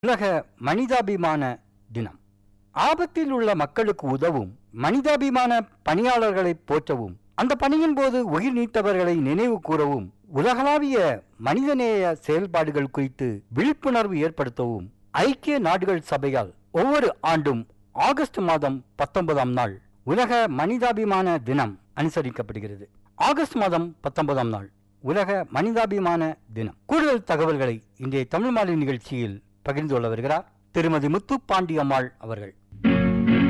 உலக மனிதாபிமான தினம். ஆபத்தில் உள்ள மக்களுக்கு உதவும் மனிதாபிமான பணியாளர்களை போற்றவும், அந்த பணியின் போது உயிர் நீத்தவர்களை நினைவு கூறவும், உலகளாவிய மனிதநேய செயல்பாடுகள் குறித்து விழிப்புணர்வு ஏற்படுத்தவும் ஐக்கிய நாடுகள் சபையால் ஒவ்வொரு ஆண்டும் ஆகஸ்ட் மாதம் 19ஆம் நாள் உலக மனிதாபிமான தினம் அனுசரிக்கப்படுகிறது. ஆகஸ்ட் மாதம் 19ஆம் நாள் உலக மனிதாபிமான தினம். கூடுதல் தகவல்களை இன்றைய தமிழ் மாலை நிகழ்ச்சியில் பகிர்ந்து கொள்ள வருகிறார் திருமதி முத்து பாண்டியம்மாள் அவர்கள்.